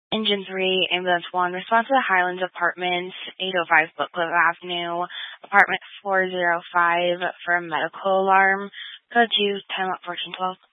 Engine 3, Ambulance 1, response to the Highlands Apartments, 805 Bookcliff Avenue, apartment 405 for a medical alarm. Code 2, time up 1412.